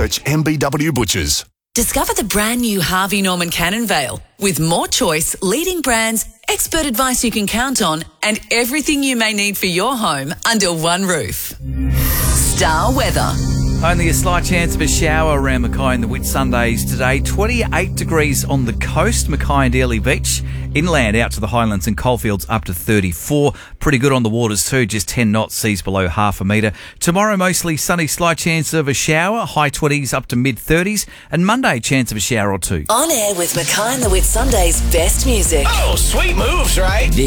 Search MBW Butchers. Discover the brand new Harvey Norman Cannon Vale with more choice, leading brands, expert advice you can count on, and everything you may need for your home under one roof. Star weather. Only a slight chance of a shower around Mackay and the Whitsundays today. 28 degrees on the coast, Mackay and Airlie Beach. Inland out to the Highlands and Coalfields up to 34. Pretty good on the waters too, just 10 knots, seas below half a metre. Tomorrow mostly sunny, slight chance of a shower, high 20s up to mid 30s. And Monday, chance of a shower or two. On air with Mackay and the Whitsundays' best music. Oh, sweet moves, right?